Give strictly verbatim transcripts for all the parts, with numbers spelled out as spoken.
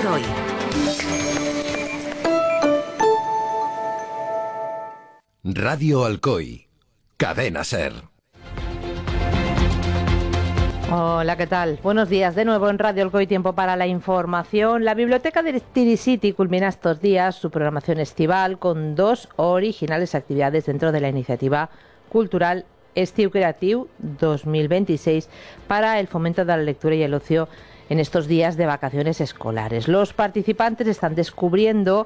por hoy. Radio Alcoy, Cadena Ser. Hola, ¿qué tal? Buenos días de nuevo en Radio Alcoy, tiempo para la información. La Biblioteca de Tiricity culmina estos días su programación estival con dos originales actividades dentro de la iniciativa cultural Estiu Creatiu dos mil veintiséis para el fomento de la lectura y el ocio en estos días de vacaciones escolares. Los participantes están descubriendo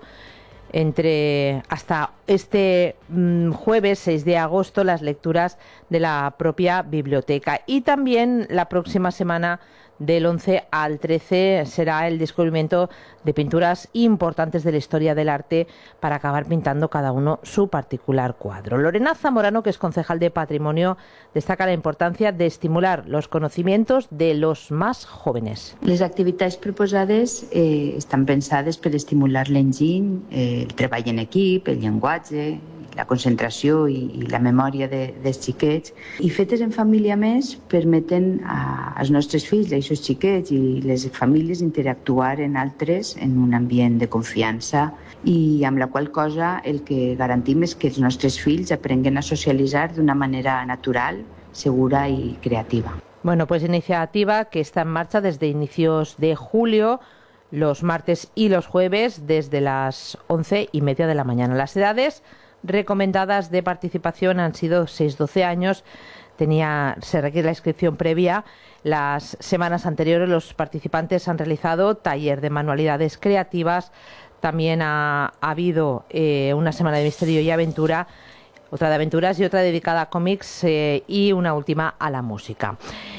entre hasta este mmm, jueves seis de agosto las lecturas de la propia biblioteca, y también la próxima semana del once al trece será el descubrimiento de pinturas importantes de la historia del arte para acabar pintando cada uno su particular cuadro. Lorena Zamorano, que es concejal de Patrimonio, destaca la importancia de estimular los conocimientos de los más jóvenes. Les activitats proposades eh, estan pensades per estimular l'enginy, eh, el treball en equip, el llenguatge, la concentració i, i la memòria de, dels xiquets, i fetes en família més permeten a, als nostres fills, a aquests xiquets i les famílies interactuar en altres en un ambient de confiança, i amb la qual cosa el que garantim és que els nostres fills aprenguen a socialitzar d'una manera natural, segura y creativa. Bueno, pues iniciativa que está en marcha desde inicios de julio, los martes y los jueves, desde las once y media de la mañana. Las edades recomendadas de participación han sido seis a doce años. Tenía, se requiere la inscripción previa. Las semanas anteriores los participantes han realizado taller de manualidades creativas. También ha, ha habido eh, una semana de misterio y aventura, otra de aventuras y otra dedicada a cómics eh, y una última a la música.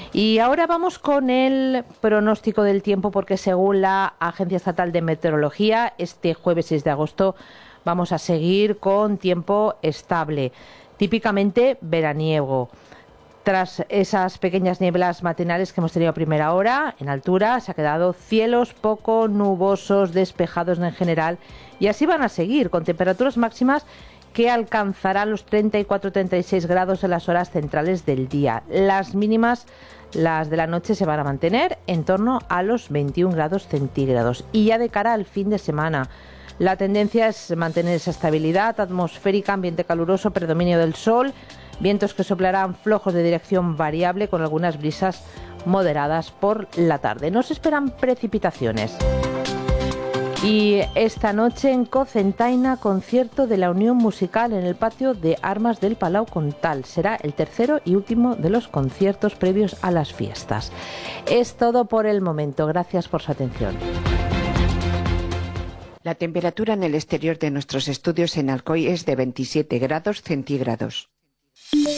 Y ahora vamos con el pronóstico del tiempo, porque según la Agencia Estatal de Meteorología, este jueves seis de agosto vamos a seguir con tiempo estable, típicamente veraniego. Tras esas pequeñas nieblas matinales que hemos tenido a primera hora, en altura se ha quedado cielos poco nubosos, despejados en general, y así van a seguir, con temperaturas máximas que alcanzarán los treinta y cuatro a treinta y seis grados en las horas centrales del día. Las mínimas, las de la noche, se van a mantener en torno a los veintiún grados centígrados. Y ya de cara al fin de semana, la tendencia es mantener esa estabilidad atmosférica, ambiente caluroso, predominio del sol, vientos que soplarán flojos de dirección variable con algunas brisas moderadas por la tarde. No se esperan precipitaciones. Y esta noche en Cocentaina, concierto de la Unión Musical en el patio de armas del Palau Comtal. Será el tercero y último de los conciertos previos a las fiestas. Es todo por el momento. Gracias por su atención. La temperatura en el exterior de nuestros estudios en Alcoy es de veintisiete grados centígrados.